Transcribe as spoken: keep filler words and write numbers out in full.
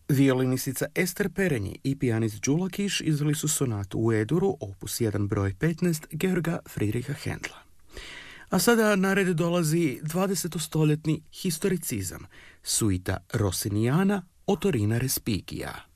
Violinisica Ester Perenji i pijanist Đula Kiš izveli su sonatu u E-duru, opus jedan broj petnaest, Georga Friedricha Händla. A sada na red dolazi dvadesetostoljetni historicizam, suita Rossinijana, Otorina Respigija.